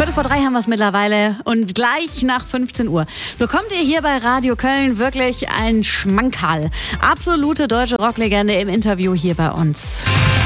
3:15 haben wir es mittlerweile und gleich nach 15 Uhr bekommt ihr hier bei Radio Köln wirklich ein Schmankerl. Absolute deutsche Rocklegende im Interview hier bei uns.